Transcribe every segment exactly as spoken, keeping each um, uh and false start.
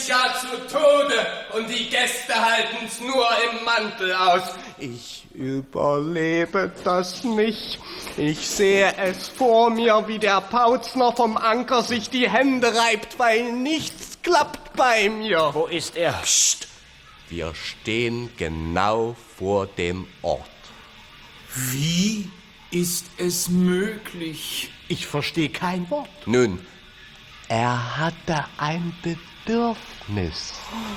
mich ja zu Tode und die Gäste halten's nur im Mantel aus. Ich überlebe das nicht. Ich sehe es vor mir, wie der Pautzner vom Anker sich die Hände reibt, weil nichts klappt bei mir. Wo ist er? Psst. Wir stehen genau vor dem Ort. Wie ist es möglich? Ich verstehe kein Wort. Nun, er hatte ein Bedürfnis.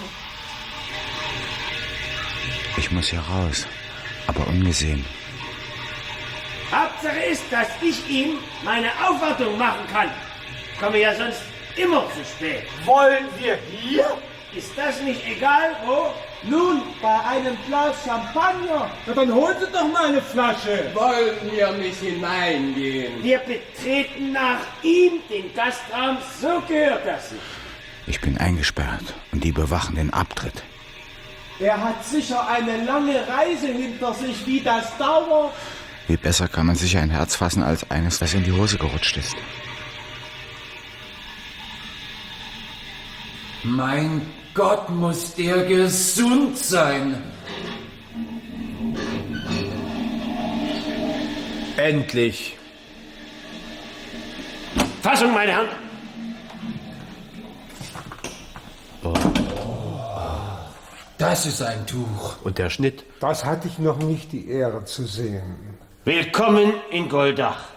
Ich muss hier raus, aber ungesehen. Hauptsache ist, dass ich ihm meine Aufwartung machen kann. Ich komme ja sonst immer zu spät. Wollen wir hier? Ist das nicht egal, wo? Nun, bei einem Glas Champagner. Na, dann holen Sie doch mal eine Flasche. Wollen wir nicht hineingehen? Wir betreten nach ihm den Gastraum, so gehört das sich. Ich bin eingesperrt und die bewachen den Abtritt. Er hat sicher eine lange Reise hinter sich, wie das dauert. Wie besser kann man sich ein Herz fassen als eines, das in die Hose gerutscht ist? Mein Gott, muss der gesund sein. Endlich. Fassung, meine Herren. Das ist ein Tuch. Und der Schnitt? Das hatte ich noch nicht die Ehre zu sehen. Willkommen in Goldach.